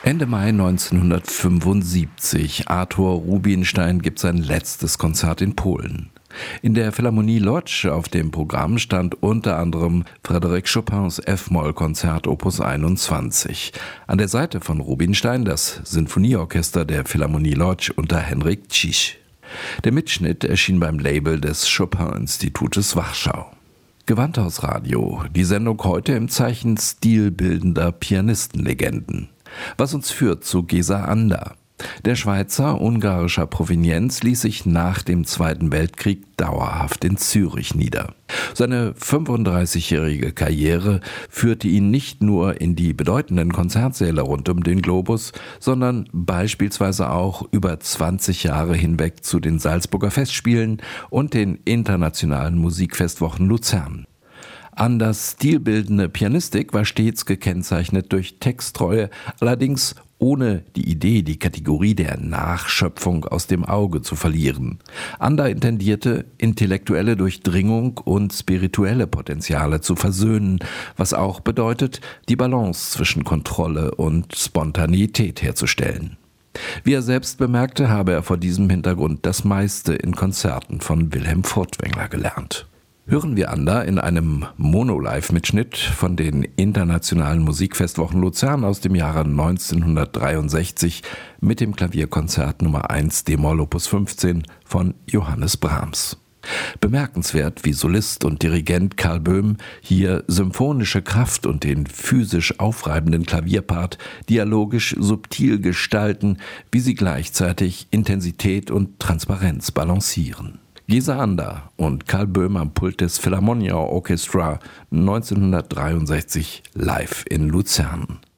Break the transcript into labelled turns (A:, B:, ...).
A: Ende Mai 1975. Arthur Rubinstein gibt sein letztes Konzert in Polen. In der Philharmonie Lodz auf dem Programm stand unter anderem Frédéric Chopins F-Moll-Konzert Opus 21. An der Seite von Rubinstein das Sinfonieorchester der Philharmonie Lodz unter Henryk Ciś. Der Mitschnitt erschien beim Label des Chopin-Institutes Warschau. Gewandhausradio, die Sendung heute im Zeichen stilbildender Pianistenlegenden. Was uns führt zu Géza Anda. Der Schweizer ungarischer Provenienz ließ sich nach dem Zweiten Weltkrieg dauerhaft in Zürich nieder. Seine 35-jährige Karriere führte ihn nicht nur in die bedeutenden Konzertsäle rund um den Globus, sondern beispielsweise auch über 20 Jahre hinweg zu den Salzburger Festspielen und den internationalen Musikfestwochen Luzern. Andas stilbildende Pianistik war stets gekennzeichnet durch Texttreue, allerdings ohne die Idee, die Kategorie der Nachschöpfung aus dem Auge zu verlieren. Anda intendierte, intellektuelle Durchdringung und spirituelle Potenziale zu versöhnen, was auch bedeutet, die Balance zwischen Kontrolle und Spontaneität herzustellen. Wie er selbst bemerkte, habe er vor diesem Hintergrund das meiste in Konzerten von Wilhelm Furtwängler gelernt. Hören wir Anda in einem Mono-Live-Mitschnitt von den internationalen Musikfestwochen Luzern aus dem Jahre 1963 mit dem Klavierkonzert Nummer 1 d-Moll Opus 15 von Johannes Brahms. Bemerkenswert, wie Solist und Dirigent Karl Böhm hier symphonische Kraft und den physisch aufreibenden Klavierpart dialogisch subtil gestalten, wie sie gleichzeitig Intensität und Transparenz balancieren. Géza Anda und Karl Böhm am Pult des Philharmonia Orchestra 1963 live in Luzern.